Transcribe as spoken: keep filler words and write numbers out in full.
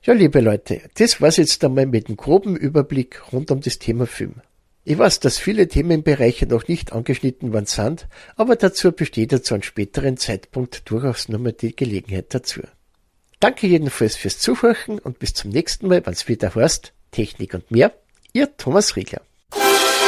Ja, liebe Leute, das war's jetzt einmal mit dem groben Überblick rund um das Thema Film. Ich weiß, dass viele Themenbereiche noch nicht angeschnitten worden sind, aber dazu besteht ja zu einem späteren Zeitpunkt durchaus nochmal die Gelegenheit dazu. Danke jedenfalls fürs Zuhören und bis zum nächsten Mal, wenn's wieder heißt Technik und mehr. Ihr Thomas Riegler.